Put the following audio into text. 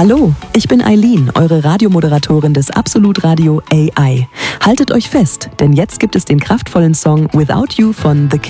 Hallo, ich bin Eileen, eure Radiomoderatorin des Absolut Radio AI. Haltet euch fest, denn jetzt gibt es den kraftvollen Song Without You von The